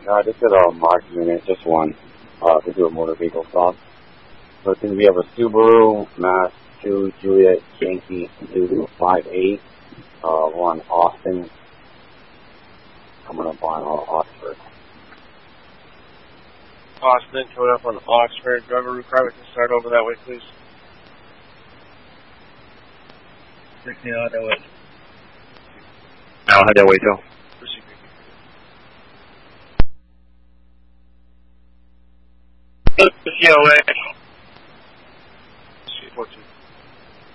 This is a Mark unit, just one, to do a motor vehicle stop. So it's going to be of a Subaru, Mass 2, Juliet, Yankee, 258, one Austin, coming up on Oxford. Austin, coming up on Oxford. Driver requirement to start over that way, please. 16 on that way. I'll head that way, too. Proceed. COA.